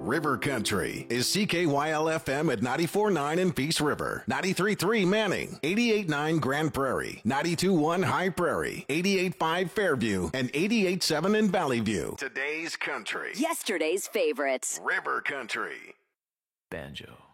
River Country is CKYL-FM at 94.9 in Peace River, 93.3 Manning, 88.9 Grand Prairie, 92.1 High Prairie, 88.5 Fairview, and 88.7 in Valley View. Today's country. Yesterday's favorites. River Country. Banjo.